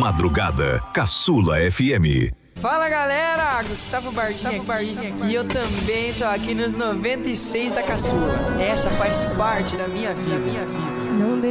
madrugada, Caçula FM. Fala galera, Gustavo Bardinha aqui, e eu também tô aqui nos 96 da Caçula. Essa faz parte da minha vida. Não